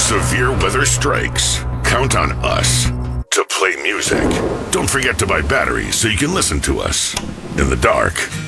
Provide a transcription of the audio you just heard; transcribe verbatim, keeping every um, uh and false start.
severe weather strikes, count on us to play music. Don't forget to buy batteries so you can listen to us in the dark.